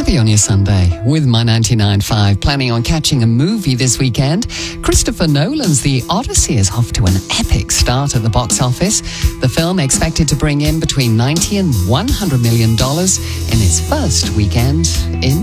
happy on your Sunday with my 99.5. Planning on catching a movie this weekend? Christopher Nolan's The Odyssey is off to an epic start at the box office. The film expected to bring in between $90 and $100 million in its first weekend in